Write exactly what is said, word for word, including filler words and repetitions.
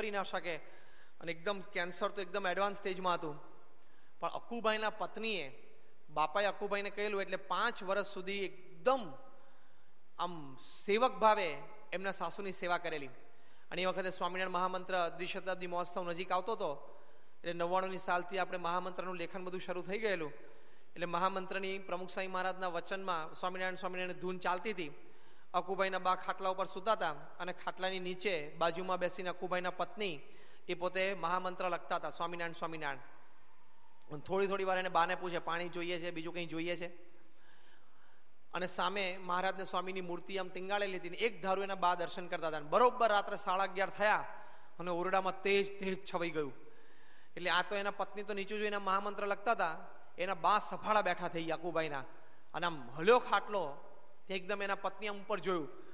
કરી ના શકે અને એકદમ કેન્સર તો એકદમ એડવાન્સ સ્ટેજમાં હતું. પણ અક્કુભાઈના પત્નીએ બાપાએ અક્કુભાઈને કહેલું એટલે પાંચ વર્ષ સુધી એકદમ આમ સેવક ભાવે એમના સાસુની સેવા કરેલી. અને એ વખતે સ્વામિનારાયણ મહામંત્ર દ્વિશતાબ્દી મહોત્સવ નજીક આવતો હતો એટલે નવ્વાણુંની સાલથી આપણે મહામંત્રનું લેખન બધું શરૂ થઈ ગયેલું. એટલે મહામંત્રની પ્રમુખ સ્વામી મહારાજના વચનમાં સ્વામિનારાયણ સ્વામિનારાયણ ધૂન ચાલતી હતી. અક્કુભાઈના બા ખાટલા ઉપર સૂતા હતા અને ખાટલાની નીચે બાજુમાં બેસીને અક્કુભાઈના પત્ની એ પોતે મહામંત્ર લખતા હતા, સ્વામિનારાયણ સ્વામિનારાયણ. થોડી થોડી વાર એને બાને પૂછે પાણી જોઈએ છે, બીજું કંઈ જોઈએ છે. અને સામે મહારાજને સ્વામીની મૂર્તિ આમ ટીંગાળેલી હતી. એક ધારું એના બા દર્શન કરતા હતા. બરોબર રાત્રે સાડા અગિયાર થયા અને ઓરડામાં તેજ તેજ છવાઈ ગયું. એટલે આ તો એના પત્ની તો નીચું જોઈને મહામંત્ર લખતા હતા, એના બા સફાળા બેઠા થઈ ગયા અક્કુભાઈના. અને આમ હલ્યો ખાટલો, એકદમ એના પત્ની આમ ઉપર જોયું